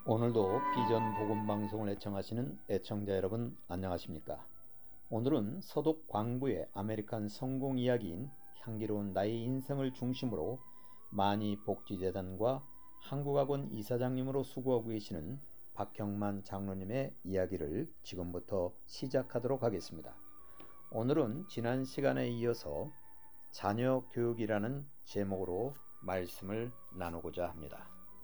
오늘도 비전 복음 방송을 애청하시는 애청자 여러분 안녕하십니까? 오늘은 서독 광부의 아메리칸 성공 이야기인 향기로운 나의 인생을 중심으로 만이복지재단과 한국학원 이사장님으로 수고하고 계시는 박형만 장로님의 이야기를 지금부터 시작하도록 하겠습니다. 오늘은 지난 시간에 이어서 자녀 교육이라는 제목으로 말씀을 나누고자 합니다.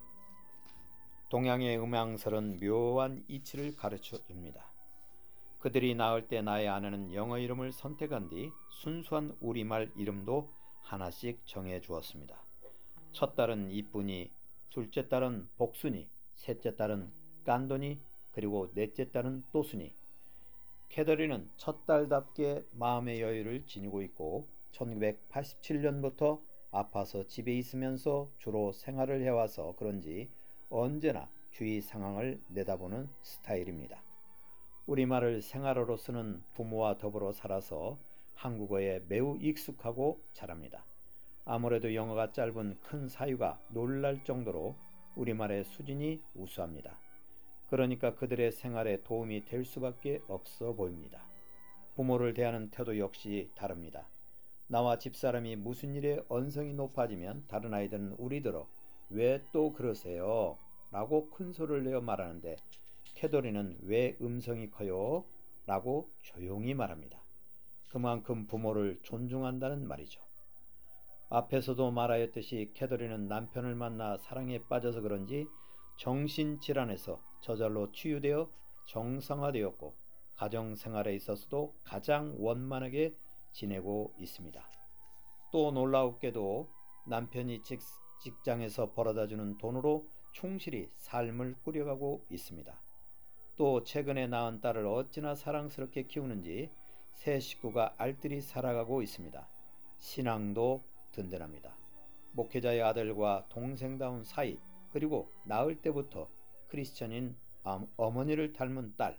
동양의 음향설은 묘한 이치를 가르쳐 줍니다. 그들이 낳을 때 나의 아내는 영어 이름을 선택한 뒤 순수한 우리말 이름도 하나씩 정해 주었습니다. 첫 딸은 이쁜이, 둘째 딸은 복순이, 셋째 딸은 깐돈이, 그리고 넷째 딸은 또순이. 캐더린은 첫 딸답게 마음의 여유를 지니고 있고 1987년부터 아파서 집에 있으면서 주로 생활을 해와서 그런지 언제나 주위 상황을 내다보는 스타일입니다. 우리말을 생활어로 쓰는 부모와 더불어 살아서 한국어에 매우 익숙하고 잘합니다. 아무래도 영어가 짧은 큰 사유가 놀랄 정도로 우리말의 수준이 우수합니다. 그러니까 그들의 생활에 도움이 될 수밖에 없어 보입니다. 부모를 대하는 태도 역시 다릅니다. 나와 집사람이 무슨 일에 언성이 높아지면 다른 아이들은 우리더러 왜 또 그러세요? 라고 큰 소리를 내어 말하는데 캐더린은 왜 음성이 커요? 라고 조용히 말합니다. 그만큼 부모를 존중한다는 말이죠. 앞에서도 말하였듯이 캐더린은 남편을 만나 사랑에 빠져서 그런지 정신질환에서 저절로 치유되어 정상화되었고 가정생활에 있어서도 가장 원만하게 지내고 있습니다. 또 놀라웠게도 남편이 직장에서 벌어다주는 돈으로 충실히 삶을 꾸려가고 있습니다. 또 최근에 낳은 딸을 어찌나 사랑스럽게 키우는지 새 식구가 알뜰히 살아가고 있습니다. 신앙도 든든합니다. 목회자의 아들과 동생다운 사이, 그리고 낳을 때부터 크리스천인 어머니를 닮은 딸.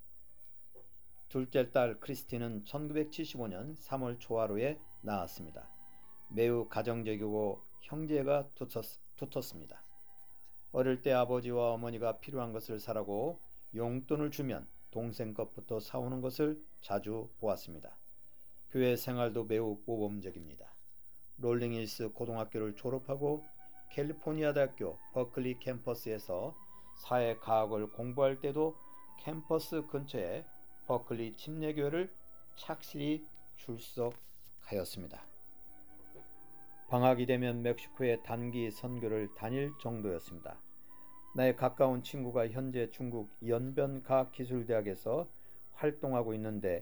둘째 딸 크리스티는 1975년 3월 초하루에 낳았습니다. 매우 가정적이고 형제가 두텁습니다. 어릴 때 아버지와 어머니가 필요한 것을 사라고 용돈을 주면 동생 것부터 사오는 것을 자주 보았습니다. 교회 생활도 매우 모범적입니다. 롤링힐스 고등학교를 졸업하고 캘리포니아 대학교 버클리 캠퍼스에서 사회과학을 공부할 때도 캠퍼스 근처에 버클리 침례교회를 착실히 출석하였습니다. 방학이 되면 멕시코에 단기 선교를 다닐 정도였습니다. 나의 가까운 친구가 현재 중국 연변과학기술대학에서 활동하고 있는데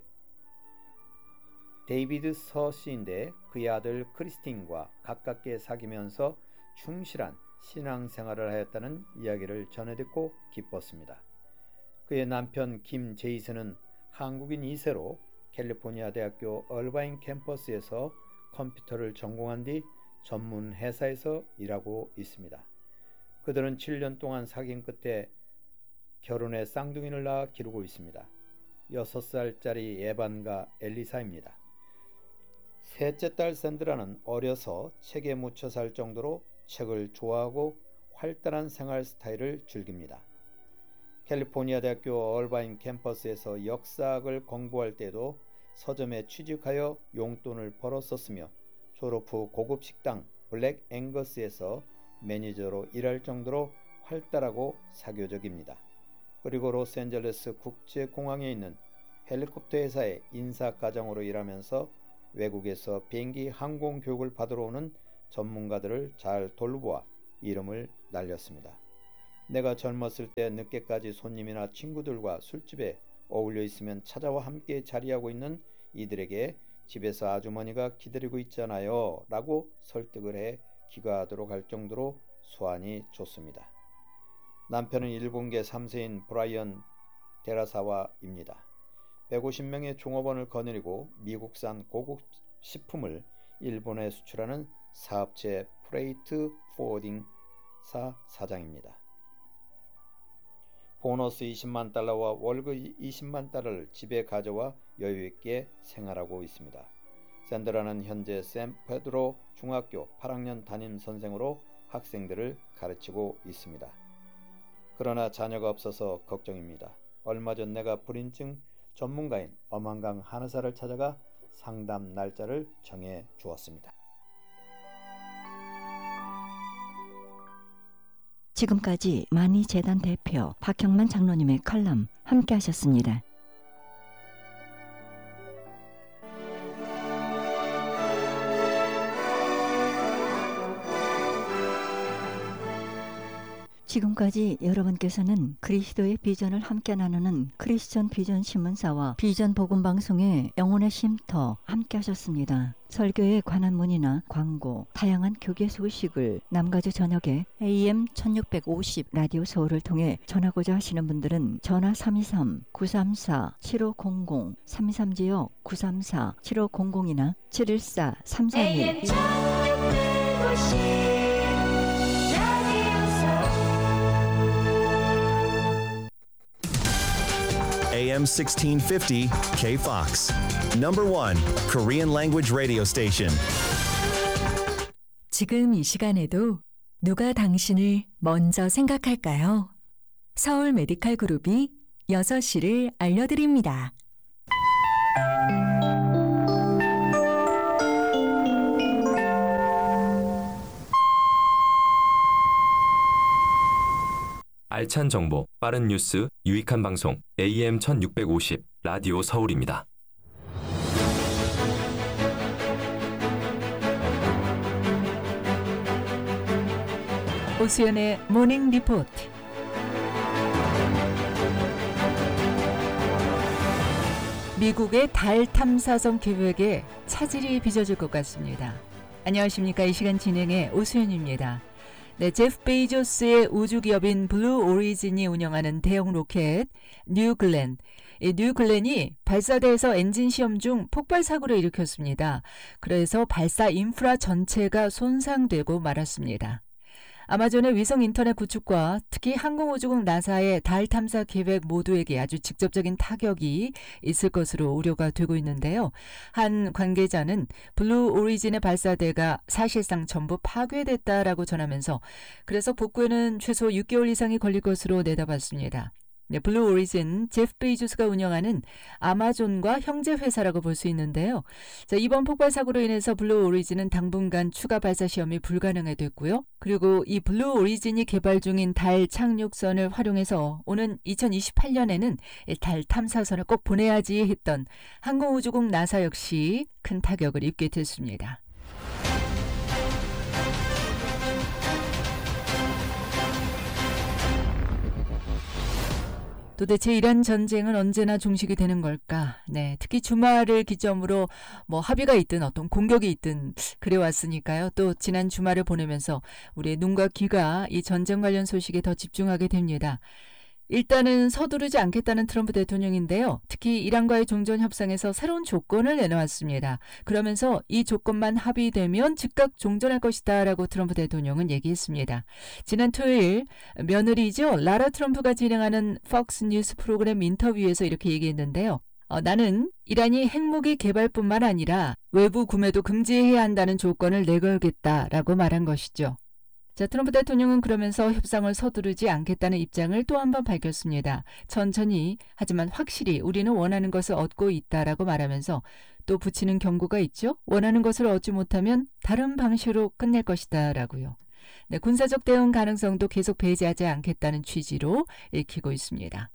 데이비드 서씨인데 그의 아들 크리스틴과 가깝게 사귀면서 충실한 신앙생활을 하였다는 이야기를 전해 듣고 기뻤습니다. 그의 남편 김 제이슨은 한국인 2세로 캘리포니아 대학교 얼바인 캠퍼스에서 컴퓨터를 전공한 뒤 전문 회사에서 일하고 있습니다. 그들은 7년 동안 사귄 끝에 결혼해 쌍둥이를 낳아 기르고 있습니다. 6살짜리 에반과 엘리사입니다. 셋째 딸 샌드라는 어려서 책에 묻혀 살 정도로 책을 좋아하고 활달한 생활 스타일을 즐깁니다. 캘리포니아 대학교 얼바인 캠퍼스에서 역사학을 공부할 때도 서점에 취직하여 용돈을 벌었었으며 졸업 후 고급 식당 블랙 앵거스에서 매니저로 일할 정도로 활달하고 사교적입니다. 그리고 로스앤젤레스 국제공항에 있는 헬리콥터 회사의 인사과장으로 일하면서 외국에서 비행기 항공 교육을 받으러 오는 전문가들을 잘 돌보아 이름을 날렸습니다. 내가 젊었을 때 늦게까지 손님이나 친구들과 술집에 어울려 있으면 찾아와 함께 자리하고 있는 이들에게 집에서 아주머니가 기다리고 있잖아요 라고 설득을 해 귀가하도록 할 정도로 수완이 좋습니다. 남편은 일본계 3세인 브라이언 데라사와입니다. 150명의 종업원을 거느리고 미국산 고급 식품을 일본에 수출하는 사업체 프레이트 포워딩사 사장입니다. 보너스 20만 달러와 월급 20만 달러를 집에 가져와 여유있게 생활하고 있습니다. 샌드라는 현재 샌페드로 중학교 8학년 담임 선생으로 학생들을 가르치고 있습니다. 그러나 자녀가 없어서 걱정입니다. 얼마 전 내가 불인증 전문가인 엄한강 한의사를 찾아가 상담 날짜를 정해 주었습니다. 지금까지 만이재단 대표 박형만 장로님의 칼럼 함께 하셨습니다. 지금까지 여러분께서는 그리스도의 비전을 함께 나누는 크리스천 비전 신문사와 비전 복음 방송의 영혼의 쉼터 함께 하셨습니다. 설교에 관한 문의나 광고, 다양한 교계 소식을 남가주 저녁에 AM 1650 라디오 서울을 통해 전하고자 하시는 분들은 전화 323-934-7500, 323지역 934-7500이나 714-331 AM 1650 AM 1650 KFOX. Number 1 Korean language radio station. 지금 이 시간에도 누가 당신을 먼저 생각할까요? 서울 메디칼 그룹이 6시를 알려드립니다. 알찬 정보, 빠른 뉴스, 유익한 방송 AM 1650 라디오 서울입니다. 오수연의 모닝 리포트. 미국의 달 탐사선 계획에 차질이 빚어질 것 같습니다. 안녕하십니까. 이 시간 진행의 오수연입니다. 네, 제프 베이조스의 우주기업인 블루 오리진이 운영하는 대형 로켓 뉴글렌. 이 뉴글렌이 발사대에서 엔진 시험 중 폭발 사고를 일으켰습니다. 그래서 발사 인프라 전체가 손상되고 말았습니다. 아마존의 위성 인터넷 구축과 특히 항공우주국 나사의 달 탐사 계획 모두에게 아주 직접적인 타격이 있을 것으로 우려가 되고 있는데요. 한 관계자는 블루 오리진의 발사대가 사실상 전부 파괴됐다라고 전하면서 그래서 복구에는 최소 6개월 이상이 걸릴 것으로 내다봤습니다. 네, 블루 오리진, 제프 베이조스가 운영하는 아마존과 형제 회사라고 볼 수 있는데요. 자, 이번 폭발 사고로 인해서 블루 오리진은 당분간 추가 발사 시험이 불가능해 됐고요. 그리고 이 블루 오리진이 개발 중인 달 착륙선을 활용해서 오는 2028년에는 달 탐사선을 꼭 보내야지 했던 항공우주국 나사 역시 큰 타격을 입게 됐습니다. 도대체 이란 전쟁은 언제나 종식이 되는 걸까? 네, 특히 주말을 기점으로 합의가 있든 어떤 공격이 있든 그래왔으니까요. 또 지난 주말을 보내면서 우리의 눈과 귀가 이 전쟁 관련 소식에 더 집중하게 됩니다. 일단은 서두르지 않겠다는 트럼프 대통령인데요. 특히 이란과의 종전 협상에서 새로운 조건을 내놓았습니다. 그러면서 이 조건만 합의되면 즉각 종전할 것이다 라고 트럼프 대통령은 얘기했습니다. 지난 토요일 며느리죠. 라라 트럼프가 진행하는 폭스 뉴스 프로그램 인터뷰에서 이렇게 얘기했는데요. 나는 이란이 핵무기 개발뿐만 아니라 외부 구매도 금지해야 한다는 조건을 내걸겠다라고 말한 것이죠. 자, 트럼프 대통령은 그러면서 협상을 서두르지 않겠다는 입장을 또 한 번 밝혔습니다. 천천히 하지만 확실히 우리는 원하는 것을 얻고 있다라고 말하면서 또 붙이는 경고가 있죠. 원하는 것을 얻지 못하면 다른 방식으로 끝낼 것이다 라고요. 네, 군사적 대응 가능성도 계속 배제하지 않겠다는 취지로 읽히고 있습니다.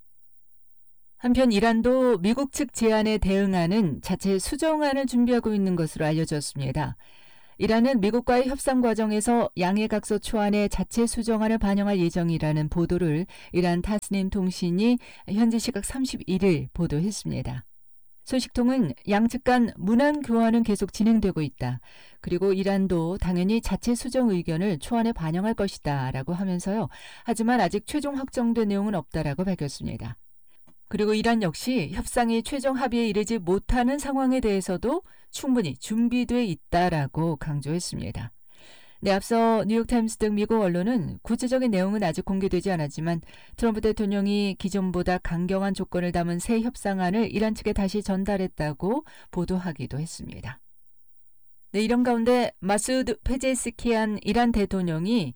한편 이란도 미국 측 제안에 대응하는 자체 수정안을 준비하고 있는 것으로 알려졌습니다. 이란은 미국과의 협상 과정에서 양해각서 초안에 자체 수정안을 반영할 예정이라는 보도를 이란 타스님 통신이 현지 시각 31일 보도했습니다. 소식통은 양측 간 문안 교환은 계속 진행되고 있다. 그리고 이란도 당연히 자체 수정 의견을 초안에 반영할 것이다 라고 하면서요. 하지만 아직 최종 확정된 내용은 없다라고 밝혔습니다. 그리고 이란 역시 협상이 최종 합의에 이르지 못하는 상황에 대해서도 충분히 준비돼 있다라고 강조했습니다. 네, 앞서 뉴욕타임스 등 미국 언론은 구체적인 내용은 아직 공개되지 않았지만 트럼프 대통령이 기존보다 강경한 조건을 담은 새 협상안을 이란 측에 다시 전달했다고 보도하기도 했습니다. 네, 이런 가운데 마수드 페제스키안 이란 대통령이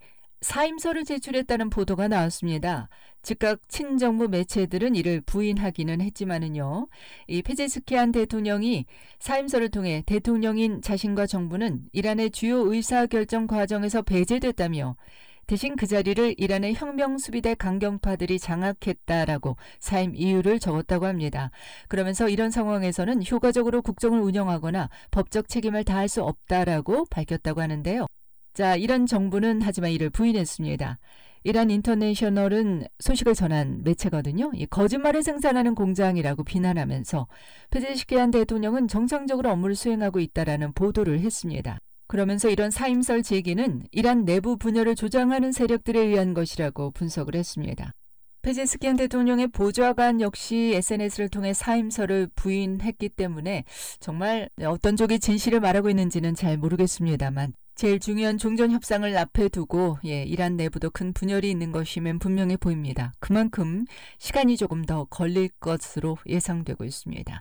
사임서를 제출했다는 보도가 나왔습니다. 즉각 친정부 매체들은 이를 부인하기는 했지만은요. 이 페제스키안 대통령이 사임서를 통해 대통령인 자신과 정부는 이란의 주요 의사결정 과정에서 배제됐다며 대신 그 자리를 이란의 혁명수비대 강경파들이 장악했다라고 사임 이유를 적었다고 합니다. 그러면서 이런 상황에서는 효과적으로 국정을 운영하거나 법적 책임을 다할 수 없다라고 밝혔다고 하는데요. 자, 이란 정부는 하지만 이를 부인했습니다. 이란 인터내셔널은 소식을 전한 매체거든요. 이 거짓말을 생산하는 공장이라고 비난하면서 페제시키안 대통령은 정상적으로 업무를 수행하고 있다라는 보도를 했습니다. 그러면서 이런 사임설 제기는 이란 내부 분열을 조장하는 세력들에 의한 것이라고 분석을 했습니다. 페제스키안 대통령의 보좌관 역시 SNS를 통해 사임설을 부인했기 때문에 정말 어떤 쪽이 진실을 말하고 있는지는 잘 모르겠습니다만 제일 중요한 종전 협상을 앞에 두고 이란 내부도 큰 분열이 있는 것이면 분명해 보입니다. 그만큼 시간이 조금 더 걸릴 것으로 예상되고 있습니다.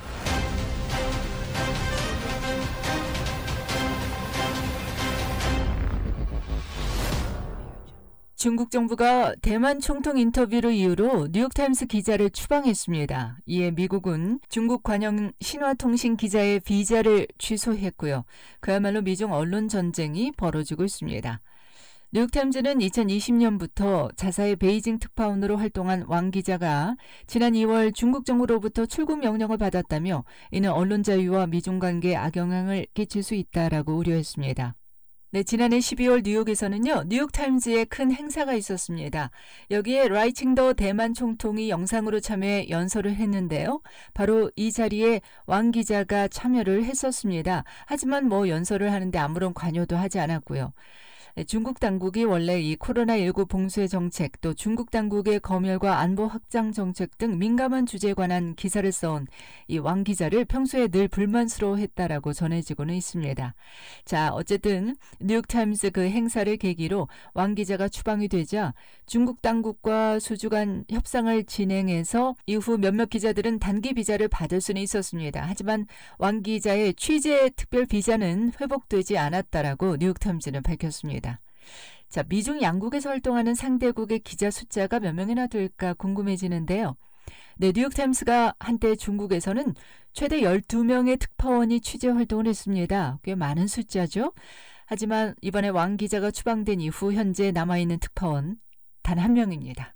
중국 정부가 대만 총통 인터뷰를 이유로 뉴욕타임스 기자를 추방했습니다. 이에 미국은 중국 관영 신화통신 기자의 비자를 취소했고요. 그야말로 미중 언론 전쟁이 벌어지고 있습니다. 뉴욕타임즈는 2020년부터 자사의 베이징 특파원으로 활동한 왕 기자가 지난 2월 중국 정부로부터 출국 명령을 받았다며 이는 언론 자유와 미중 관계에 악영향을 끼칠 수 있다라고 우려했습니다. 네, 지난해 12월 뉴욕에서는요, 뉴욕타임즈에 큰 행사가 있었습니다. 여기에 라이칭더 대만 총통이 영상으로 참여해 연설을 했는데요. 바로 이 자리에 왕 기자가 참여를 했었습니다. 하지만 연설을 하는데 아무런 관여도 하지 않았고요. 중국 당국이 원래 이 코로나19 봉쇄 정책 또 중국 당국의 검열과 안보 확장 정책 등 민감한 주제에 관한 기사를 써온 이 왕 기자를 평소에 늘 불만스러워했다라고 전해지고는 있습니다. 자, 어쨌든 뉴욕타임스 그 행사를 계기로 왕 기자가 추방이 되자 중국 당국과 수주간 협상을 진행해서 이후 몇몇 기자들은 단기 비자를 받을 수는 있었습니다. 하지만 왕 기자의 취재 특별 비자는 회복되지 않았다라고 뉴욕타임스는 밝혔습니다. 자, 미중 양국에서 활동하는 상대국의 기자 숫자가 몇 명이나 될까 궁금해지는데요. 네, 뉴욕타임스가 한때 중국에서는 최대 12명의 특파원이 취재 활동을 했습니다. 꽤 많은 숫자죠. 하지만 이번에 왕 기자가 추방된 이후 현재 남아있는 특파원 단 1명입니다.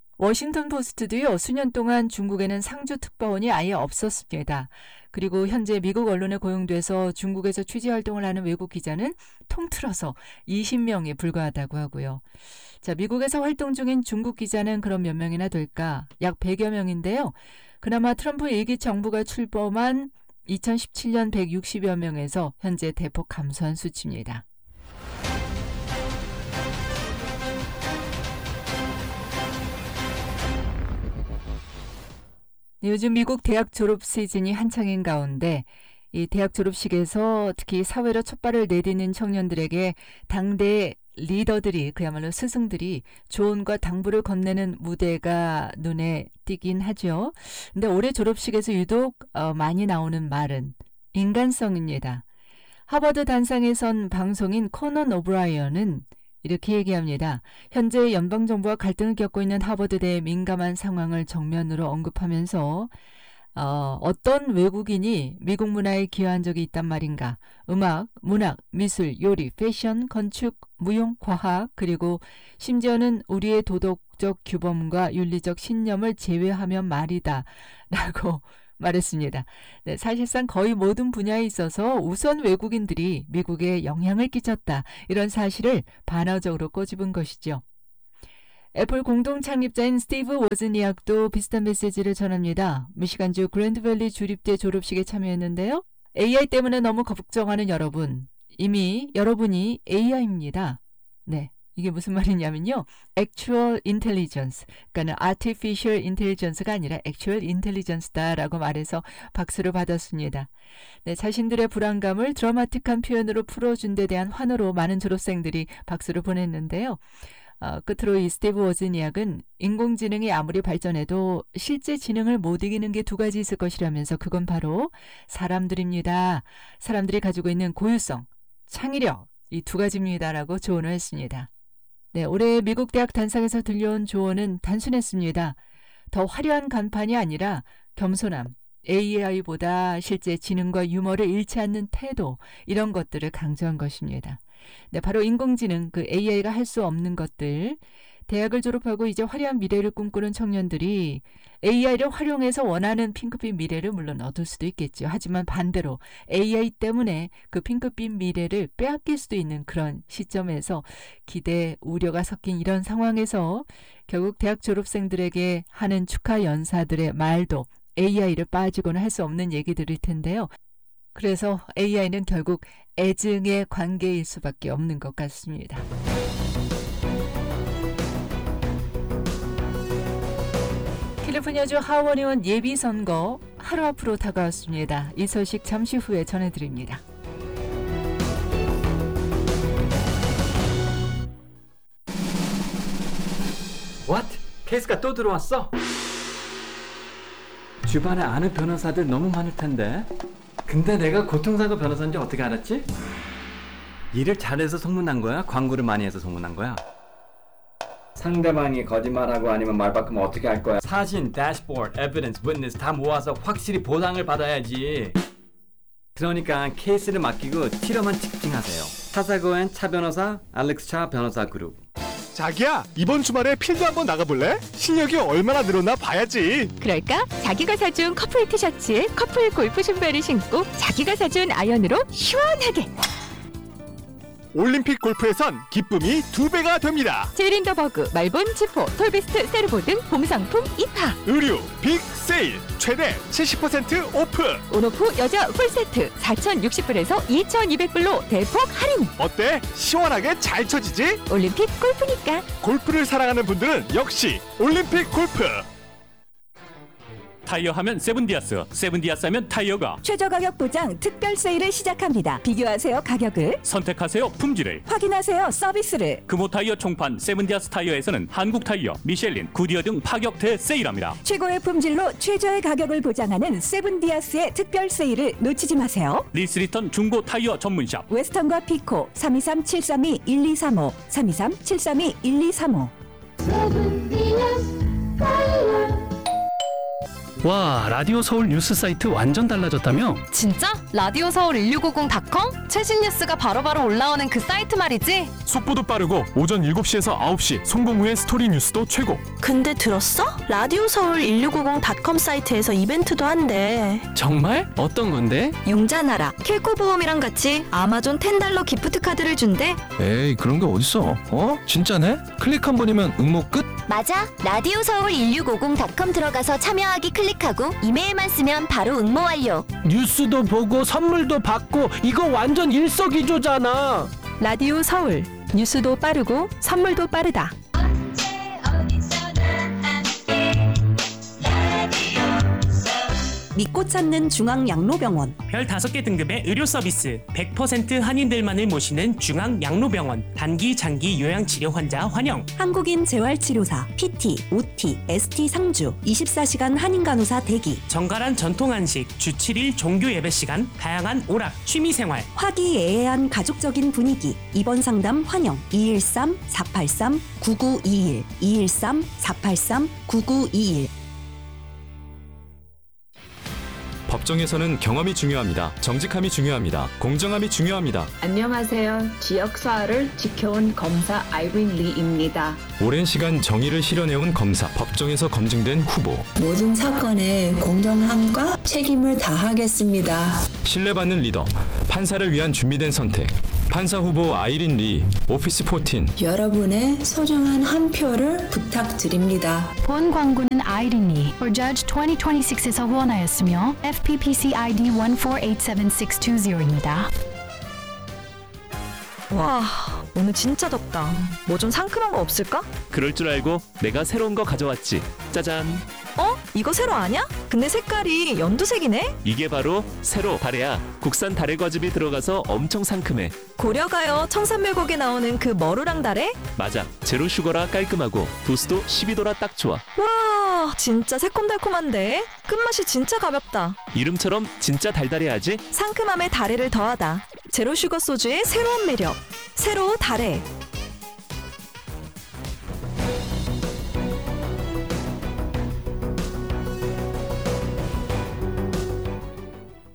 워싱턴 포스트도요, 수년 동안 중국에는 상주 특파원이 아예 없었습니다. 그리고 현재 미국 언론에 고용돼서 중국에서 취재 활동을 하는 외국 기자는 통틀어서 20명에 불과하다고 하고요. 자, 미국에서 활동 중인 중국 기자는 그럼 몇 명이나 될까? 약 100여 명인데요. 그나마 트럼프 1기 정부가 출범한 2017년 160여 명에서 현재 대폭 감소한 수치입니다. 네, 요즘 미국 대학 졸업 시즌이 한창인 가운데 이 대학 졸업식에서 특히 사회로 첫 발을 내딛는 청년들에게 당대의 리더들이 그야말로 스승들이 조언과 당부를 건네는 무대가 눈에 띄긴 하죠. 근데 올해 졸업식에서 유독 많이 나오는 말은 인간성입니다. 하버드 단상에 선 방송인 코넌 오브라이언은 이렇게 얘기합니다. 현재 연방정부와 갈등을 겪고 있는 하버드대의 민감한 상황을 정면으로 언급하면서 어떤 외국인이 미국 문화에 기여한 적이 있단 말인가. 음악, 문학, 미술, 요리, 패션, 건축, 무용, 과학, 그리고 심지어는 우리의 도덕적 규범과 윤리적 신념을 제외하면 말이다 라고 말했습니다. 네, 사실상 거의 모든 분야에 있어서 우선 외국인들이 미국에 영향을 끼쳤다. 이런 사실을 반어적으로 꼬집은 것이죠. 애플 공동 창립자인 스티브 워즈니악도 비슷한 메시지를 전합니다. 미시간주 그랜드밸리 주립대 졸업식에 참여했는데요. AI 때문에 너무 걱정하는 여러분, 이미 여러분이 AI입니다. 네. 이게 무슨 말이냐면요. Actual Intelligence, 그러니까 Artificial Intelligence가 아니라 Actual Intelligence다라고 말해서 박수를 받았습니다. 네, 자신들의 불안감을 드라마틱한 표현으로 풀어준 데 대한 환호로 많은 졸업생들이 박수를 보냈는데요. 끝으로 이 스티브 워즈니악은 인공지능이 아무리 발전해도 실제 지능을 못 이기는 게 두 가지 있을 것이라면서 그건 바로 사람들입니다. 사람들이 가지고 있는 고유성, 창의력, 이 두 가지입니다라고 조언을 했습니다. 네, 올해 미국 대학 단상에서 들려온 조언은 단순했습니다. 더 화려한 간판이 아니라 겸손함, AI보다 실제 지능과 유머를 잃지 않는 태도, 이런 것들을 강조한 것입니다. 네, 바로 인공지능, 그 AI가 할 수 없는 것들. 대학을 졸업하고 이제 화려한 미래를 꿈꾸는 청년들이 AI를 활용해서 원하는 핑크빛 미래를 물론 얻을 수도 있겠죠. 하지만 반대로 AI 때문에 그 핑크빛 미래를 빼앗길 수도 있는 그런 시점에서 기대, 우려가 섞인 이런 상황에서 결국 대학 졸업생들에게 하는 축하 연사들의 말도 AI를 빠지고는 할 수 없는 얘기들일 텐데요. 그래서 AI는 결국 애증의 관계일 수밖에 없는 것 같습니다. 캘리포니아주 하원의원 예비선거 하루 앞으로 다가왔습니다. 이 소식 잠시 후에 전해드립니다. What? 케이스가 또 들어왔어? 주변에 아는 변호사들 너무 많을 텐데. 근데 내가 교통사고 변호사인지 어떻게 알았지? 일을 잘해서 소문난 거야? 광고를 많이 해서 소문난 거야? 상대방이 거짓말하고 아니면 말 바꾸면 어떻게 할 거야? 사진, 대시보드, 에비던스, 위트니스 다 모아서 확실히 보상을 받아야지. 그러니까 케이스를 맡기고 치료만 집중하세요. 차사고엔 차 변호사, 알렉스 차 변호사 그룹. 자기야, 이번 주말에 필드 한번 나가볼래? 실력이 얼마나 늘었나 봐야지. 그럴까? 자기가 사준 커플 티셔츠에 커플 골프 신발을 신고 자기가 사준 아이언으로 시원하게. 올림픽 골프에선 기쁨이 2배가 됩니다. 제린더버그, 말본, 지포, 톨비스트, 세르보 등 봄 상품 입하. 의류 빅 세일 최대 70% 오프. 온오프 여자 풀세트 4,060불에서 2,200불로 대폭 할인. 어때? 시원하게 잘 쳐지지? 올림픽 골프니까. 골프를 사랑하는 분들은 역시 올림픽 골프. 타이어 하면 세븐디아스, 세븐디아스 하면 타이어가. 최저 가격 보장 특별 세일을 시작합니다. 비교하세요 가격을. 선택하세요 품질을. 확인하세요 서비스를. 금호 타이어 총판 세븐디아스 타이어에서는 한국 타이어, 미셸린, 구디어 등 파격 대세일합니다. 최고의 품질로 최저의 가격을 보장하는 세븐디아스의 특별 세일을 놓치지 마세요. 리스리턴 중고 타이어 전문샵. 웨스턴과 피코 323-732-1235 323-732-1235. 세븐디아스 타이어. 와, 라디오 서울 뉴스 사이트 완전 달라졌다며? 진짜? 라디오 서울 1650.com? 최신 뉴스가 바로바로 올라오는 그 사이트 말이지? 속보도 빠르고 오전 7시에서 9시 송공우의 스토리 뉴스도 최고. 근데 들었어? 라디오 서울 1650.com 사이트에서 이벤트도 한대. 정말? 어떤 건데? 융자나라, 킬코보험이랑 같이 아마존 $10 기프트 카드를 준대. 에이, 그런 게 어딨어? 진짜네? 클릭 한 번이면 응모 끝? 맞아. 라디오 서울 1650.com 들어가서 참여하기 클릭하고 이메일만 쓰면 바로 응모 완료. 뉴스도 보고 선물도 받고 이거 완전 일석이조잖아. 라디오 서울. 뉴스도 빠르고 선물도 빠르다. 믿고 찾는 중앙양로병원. 별 5개 등급의 의료 서비스, 100% 한인들만을 모시는 중앙양로병원. 단기, 장기 요양치료 환자 환영. 한국인 재활치료사, PT, OT, ST 상주, 24시간 한인간호사 대기. 정갈한 전통한식, 주 7일 종교 예배 시간, 다양한 오락, 취미생활. 화기애애한 가족적인 분위기. 입원 상담 환영. 213-483-9921 213-483-9921. 법정에서는 경험이 중요합니다. 정직함이 중요합니다. 공정함이 중요합니다. 안녕하세요. 지역사회를 지켜온 검사 아이린 리입니다. 오랜 시간 정의를 실현해온 검사, 법정에서 검증된 후보. 모든 사건에 공정함과 책임을 다하겠습니다. 신뢰받는 리더, 판사를 위한 준비된 선택. 판사 후보 아이린 리, 오피스 14. 여러분의 소중한 한 표를 부탁드립니다. 본 광고는 아이린 리, or Judge 2026에서 후원하였으며 FPPC ID 1487620입니다. 와, 오늘 진짜 덥다. 뭐 좀 상큼한 거 없을까? 그럴 줄 알고 내가 새로운 거 가져왔지. 짜잔. 이거 세로 아냐? 근데 색깔이 연두색이네? 이게 바로 세로 다래야. 국산 다래 과즙이 들어가서 엄청 상큼해. 고려가요 청산멸곡에 나오는 그 머루랑 다래? 맞아. 제로 슈거라 깔끔하고 도수도 12도라 딱 좋아. 와, 진짜 새콤달콤한데? 끝맛이 진짜 가볍다. 이름처럼 진짜 달달해야지. 상큼함에 다래를 더하다. 제로 슈거 소주의 새로운 매력. 새로 다래.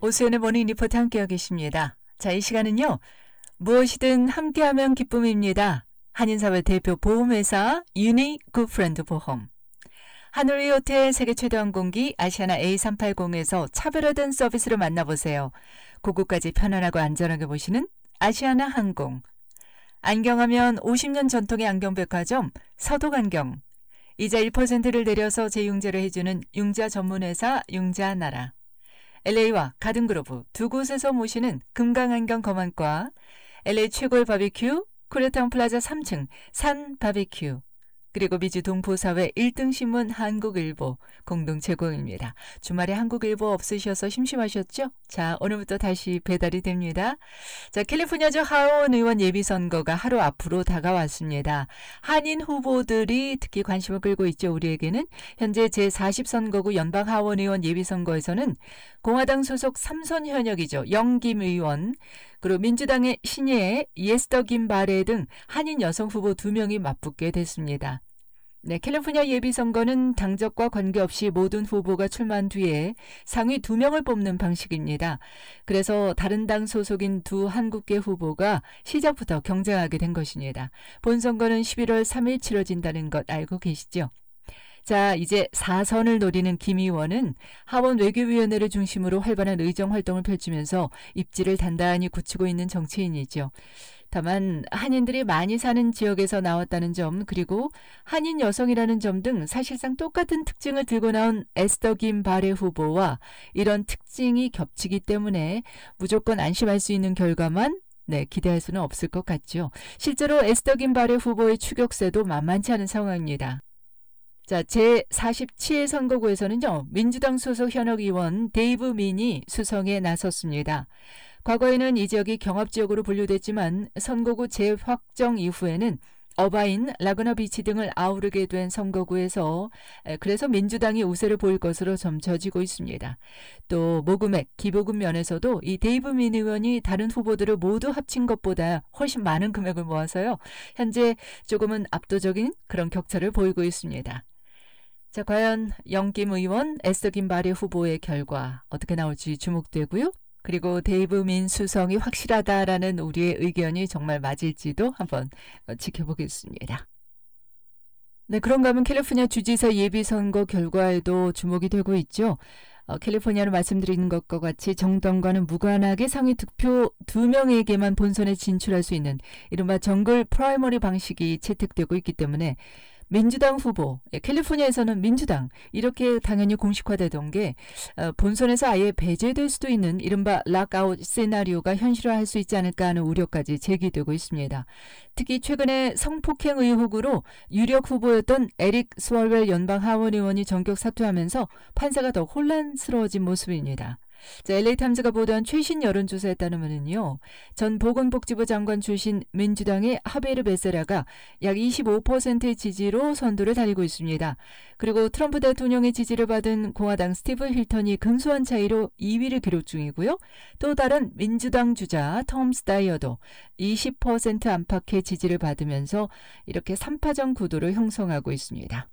오수연의 모닝 리포트 함께하고 계십니다. 자, 이 시간은요. 무엇이든 함께하면 기쁨입니다. 한인사회 대표 보험회사 유니 굿프렌드 보험. 하늘위 호텔 세계 최대 항공기 아시아나 A380에서 차별화된 서비스를 만나보세요. 고국까지 편안하고 안전하게 보시는 아시아나 항공. 안경하면 50년 전통의 안경백화점 서독안경. 이자 1%를 내려서 재융자를 해주는 융자 전문회사 융자나라. LA와 가든그로브 두 곳에서 모시는 금강안경 검안과. LA 최고의 바비큐 코리아타운 플라자 3층 산 바비큐. 그리고 미주 동포사회 1등 신문 한국일보 공동 제공입니다. 주말에 한국일보 없으셔서 심심하셨죠? 자, 오늘부터 다시 배달이 됩니다. 자, 캘리포니아주 하원 의원 예비선거가 하루 앞으로 다가왔습니다. 한인 후보들이 특히 관심을 끌고 있죠. 우리에게는 현재 제40선거구 연방 하원 의원 예비선거에서는 공화당 소속 3선 현역이죠. 영김 의원, 그리고 민주당의 신예, 예스더 김바레 등 한인 여성 후보 2명이 맞붙게 됐습니다. 네, 캘리포니아 예비선거는 당적과 관계없이 모든 후보가 출마한 뒤에 상위 2명을 뽑는 방식입니다. 그래서 다른 당 소속인 두 한국계 후보가 시작부터 경쟁하게 된 것입니다. 본선거는 11월 3일 치러진다는 것 알고 계시죠? 자, 이제 4선을 노리는 김 의원은 하원 외교위원회를 중심으로 활발한 의정활동을 펼치면서 입지를 단단히 굳히고 있는 정치인이죠. 다만 한인들이 많이 사는 지역에서 나왔다는 점, 그리고 한인 여성이라는 점 등 사실상 똑같은 특징을 들고 나온 에스더 김바레 후보와 이런 특징이 겹치기 때문에 무조건 안심할 수 있는 결과만 기대할 수는 없을 것 같죠. 실제로 에스더 김바레 후보의 추격세도 만만치 않은 상황입니다. 자, 제47 선거구에서는요, 민주당 소속 현역 의원 데이브 민이 수성에 나섰습니다. 과거에는 이 지역이 경합지역으로 분류됐지만 선거구 재확정 이후에는 어바인, 라구나 비치 등을 아우르게 된 선거구에서 그래서 민주당이 우세를 보일 것으로 점쳐지고 있습니다. 또 모금액, 기부금 면에서도 이 데이브 민 의원이 다른 후보들을 모두 합친 것보다 훨씬 많은 금액을 모아서요. 현재 조금은 압도적인 그런 격차를 보이고 있습니다. 자, 과연 영김 의원, 에스더 김바레 후보의 결과 어떻게 나올지 주목되고요. 그리고 데이브 민 수성이 확실하다라는 우리의 의견이 정말 맞을지도 한번 지켜보겠습니다. 네, 그런가 하면 캘리포니아 주지사 예비선거 결과에도 주목이 되고 있죠. 캘리포니아로 말씀드린 것과 같이 정당과는 무관하게 상위 득표 2명에게만 본선에 진출할 수 있는 이른바 정글 프라이머리 방식이 채택되고 있기 때문에 민주당 후보, 캘리포니아에서는 민주당 이렇게 당연히 공식화되던 게 본선에서 아예 배제될 수도 있는 이른바 락아웃 시나리오가 현실화할 수 있지 않을까 하는 우려까지 제기되고 있습니다. 특히 최근에 성폭행 의혹으로 유력 후보였던 에릭 스월웰 연방 하원 의원이 전격 사퇴하면서 판세가 더 혼란스러워진 모습입니다. 자, LA타임즈가 보도한 최신 여론조사에 따르면요, 전 보건복지부 장관 출신 민주당의 하베르 베세라가 약 25%의 지지로 선두를 달리고 있습니다. 그리고 트럼프 대통령의 지지를 받은 공화당 스티브 힐턴이 근소한 차이로 2위를 기록 중이고요. 또 다른 민주당 주자 톰 스타이어도 20% 안팎의 지지를 받으면서 이렇게 3파전 구도를 형성하고 있습니다.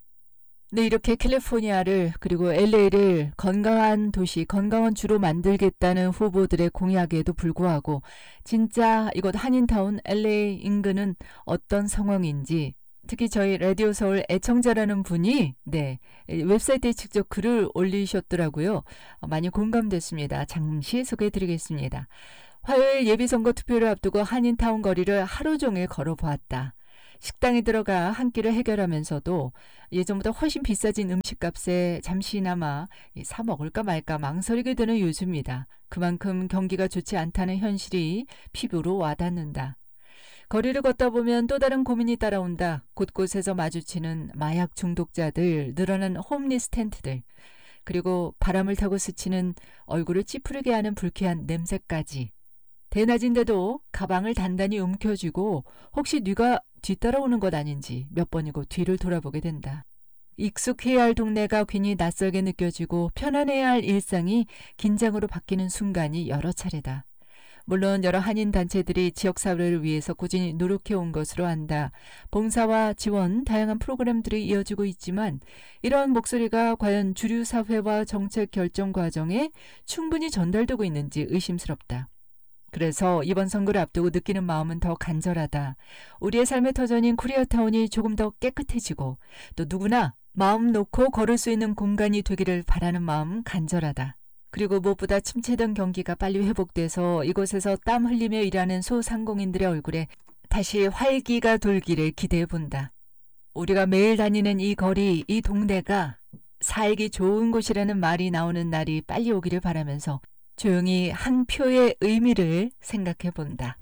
네, 이렇게 캘리포니아를 그리고 LA를 건강한 도시, 건강한 주로 만들겠다는 후보들의 공약에도 불구하고 진짜 이곳 한인타운 LA 인근은 어떤 상황인지, 특히 저희 라디오 서울 애청자라는 분이 웹사이트에 직접 글을 올리셨더라고요. 많이 공감됐습니다. 잠시 소개해드리겠습니다. 화요일 예비선거 투표를 앞두고 한인타운 거리를 하루 종일 걸어보았다. 식당에 들어가 한 끼를 해결하면서도 예전보다 훨씬 비싸진 음식값에 잠시나마 사 먹을까 말까 망설이게 되는 요즘이다. 그만큼 경기가 좋지 않다는 현실이 피부로 와닿는다. 거리를 걷다 보면 또 다른 고민이 따라온다. 곳곳에서 마주치는 마약 중독자들, 늘어난 홈리스 텐트들, 그리고 바람을 타고 스치는 얼굴을 찌푸리게 하는 불쾌한 냄새까지. 대낮인데도 가방을 단단히 움켜쥐고 혹시 네가 뒤따라오는 것 아닌지 몇 번이고 뒤를 돌아보게 된다. 익숙해야 할 동네가 괜히 낯설게 느껴지고 편안해야 할 일상이 긴장으로 바뀌는 순간이 여러 차례다. 물론 여러 한인 단체들이 지역사회를 위해서 꾸준히 노력해온 것으로 안다. 봉사와 지원, 다양한 프로그램들이 이어지고 있지만 이러한 목소리가 과연 주류 사회와 정책 결정 과정에 충분히 전달되고 있는지 의심스럽다. 그래서 이번 선거를 앞두고 느끼는 마음은 더 간절하다. 우리의 삶의 터전인 코리아타운이 조금 더 깨끗해지고 또 누구나 마음 놓고 걸을 수 있는 공간이 되기를 바라는 마음 간절하다. 그리고 무엇보다 침체된 경기가 빨리 회복돼서 이곳에서 땀 흘리며 일하는 소상공인들의 얼굴에 다시 활기가 돌기를 기대해본다. 우리가 매일 다니는 이 거리, 이 동네가 살기 좋은 곳이라는 말이 나오는 날이 빨리 오기를 바라면서 조용히 한 표의 의미를 생각해본다.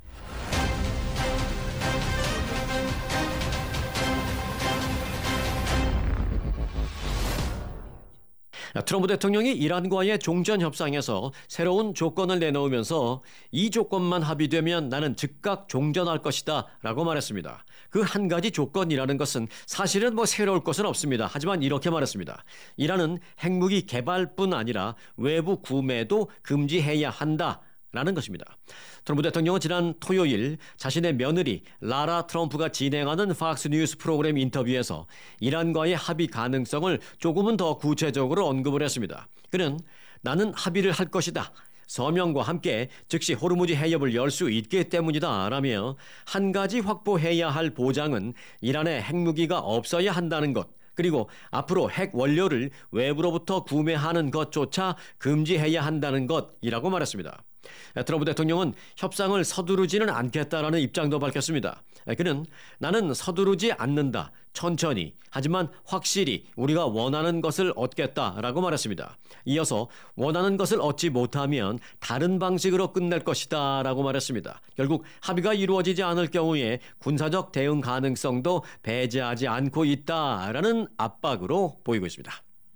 트럼프 대통령이 이란과의 종전 협상에서 새로운 조건을 내놓으면서 이 조건만 합의되면 나는 즉각 종전할 것이다 라고 말했습니다. 그 한 가지 조건이라는 것은 사실은 새로울 것은 없습니다. 하지만 이렇게 말했습니다. 이란은 핵무기 개발뿐 아니라 외부 구매도 금지해야 한다 라는 것입니다. 트럼프 대통령은 지난 토요일 자신의 며느리 라라 트럼프가 진행하는 팍스 뉴스 프로그램 인터뷰에서 이란과의 합의 가능성을 조금은 더 구체적으로 언급을 했습니다. 그는 나는 합의를 할 것이다. 서명과 함께 즉시 호르무즈 해협을 열 수 있기 때문이다 라며 한 가지 확보해야 할 보장은 이란에 핵무기가 없어야 한다는 것, 그리고 앞으로 핵 원료를 외부로부터 구매하는 것조차 금지해야 한다는 것이라고 말했습니다. 트럼프 대통령은 협상을 서두르지는 않겠다라는 입장도 밝혔습니다. 그는 나는 서두르지 않는다. 천천히 하지만 확실히 우리가 원하는 것을 얻겠다라고 말했습니다. 이어서 원하는 것을 얻지 못하면 다른 방식으로 끝낼 것이다 라고 말했습니다. 결국 합의가 이루어지지 않을 경우에 군사적 대응 가능성도 배제하지 않고 있다라는 압박으로 보이고 있습니다.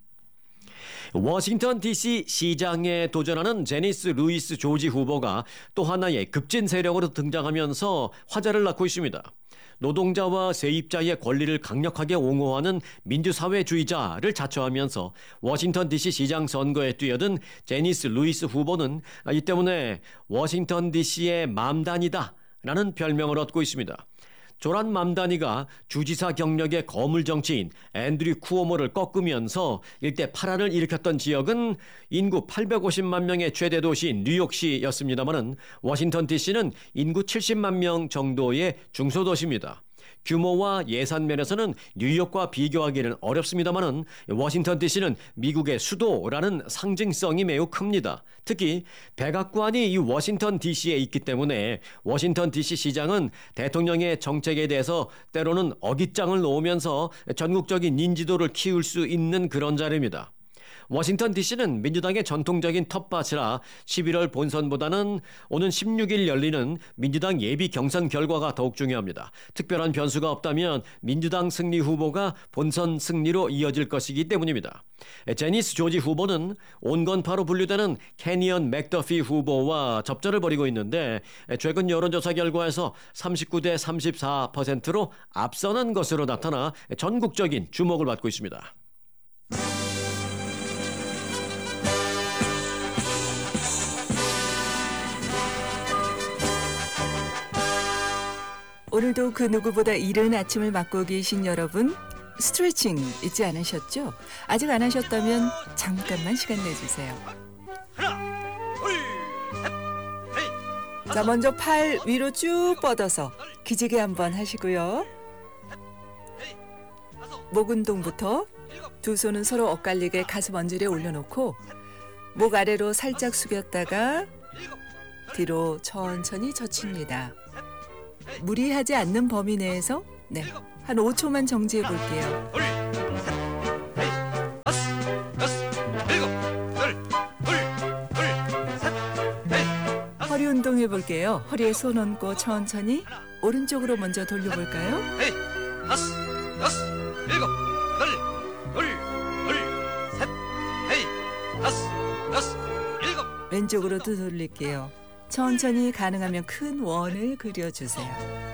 워싱턴 DC 시장에 도전하는 제니스 루이스 조지 후보가 또 하나의 급진 세력으로 등장하면서 화제를 낳고 있습니다. 노동자와 세입자의 권리를 강력하게 옹호하는 민주사회주의자를 자처하면서 워싱턴 DC 시장 선거에 뛰어든 제니스 루이스 후보는 이 때문에 워싱턴 DC의 맘단이다 라는 별명을 얻고 있습니다. 조란 맘다니가 주지사 경력의 거물 정치인 앤드류 쿠오모를 꺾으면서 일대 파란을 일으켰던 지역은 인구 850만 명의 최대 도시인 뉴욕시였습니다마는 워싱턴 DC는 인구 70만 명 정도의 중소도시입니다. 규모와 예산 면에서는 뉴욕과 비교하기는 어렵습니다마는 워싱턴 DC는 미국의 수도라는 상징성이 매우 큽니다. 특히 백악관이 이 워싱턴 DC에 있기 때문에 워싱턴 DC 시장은 대통령의 정책에 대해서 때로는 어깃장을 놓으면서 전국적인 인지도를 키울 수 있는 그런 자리입니다. 워싱턴 DC는 민주당의 전통적인 텃밭이라 11월 본선보다는 오는 16일 열리는 민주당 예비 경선 결과가 더욱 중요합니다. 특별한 변수가 없다면 민주당 승리 후보가 본선 승리로 이어질 것이기 때문입니다. 제니스 조지 후보는 온건파로 분류되는 캐니언 맥더피 후보와 접전을 벌이고 있는데 최근 여론조사 결과에서 39대 34%로 앞서는 것으로 나타나 전국적인 주목을 받고 있습니다. 오늘도 그 누구보다 이른 아침을 맞고 계신 여러분, 스트레칭 잊지 않으셨죠? 아직 안 하셨다면 잠깐만 시간 내주세요. 자, 먼저 팔 위로 쭉 뻗어서 기지개 한번 하시고요. 목 운동부터 두 손은 서로 엇갈리게 가슴 언저리에 올려놓고 목 아래로 살짝 숙였다가 뒤로 천천히 젖힙니다. 무리하지 않는 범위 내에서 한 5초만 정지해 볼게요. 허리 운동해 볼게요. 허리에 손 얹고 천천히 오른쪽으로 먼저 돌려볼까요? 왼쪽으로도 돌릴게요. 천천히 가능하면 큰 원을 그려주세요.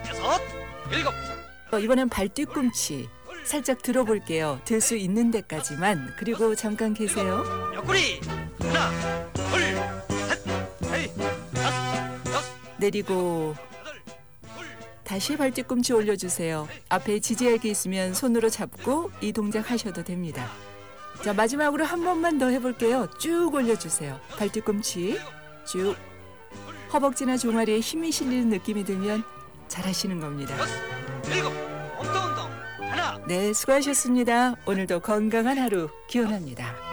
이번엔 발 뒤꿈치 살짝 들어볼게요. 들 수 있는 데까지만. 그리고 잠깐 계세요. 옆구리 하나 둘 셋 넷 다섯 여섯 내리고 다시 발뒤꿈치 올려주세요. 앞에 지지할 게 있으면 손으로 잡고 이 동작 하셔도 됩니다. 자, 마지막으로 한 번만 더 해볼게요. 쭉 올려주세요. 발뒤꿈치 쭉. 허벅지나 종아리에 힘이 실리는 느낌이 들면 잘하시는 겁니다. 네, 수고하셨습니다. 오늘도 건강한 하루 기원합니다.